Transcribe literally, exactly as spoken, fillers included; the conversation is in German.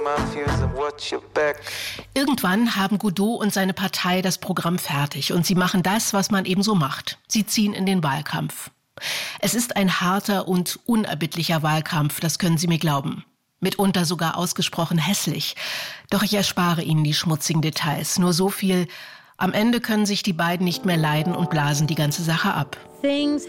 Irgendwann haben Godot und seine Partei das Programm fertig und sie machen das, was man eben so macht. Sie ziehen in den Wahlkampf. Es ist ein harter und unerbittlicher Wahlkampf, das können Sie mir glauben. Mitunter sogar ausgesprochen hässlich. Doch ich erspare Ihnen die schmutzigen Details. Nur so viel: Am Ende können sich die beiden nicht mehr leiden und blasen die ganze Sache ab. Things